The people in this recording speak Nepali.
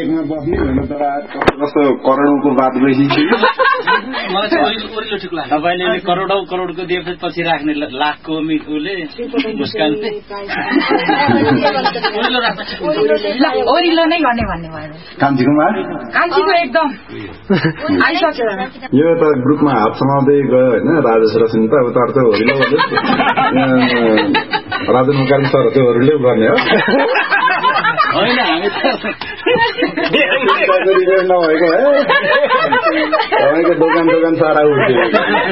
एकमा बस्ने भने त कस्तो करोडौंको बात गइसक्यो तपाईँले करोडको दिएपछि राख्ने लाखको उसले मुस्कान ओरिलो नै गर्ने भन्ने भयो कान्छीकोमा एकदम आइसक्यो यो त ग्रुपमा हात समाउँदै गयो होइन राजेश र सुनिता उतार त होरिलो राजन मुकाली सर त्यो होरिलो गर्ने हो होइन हामी नभएको है तपाईँको दोकान सारा उठ्यो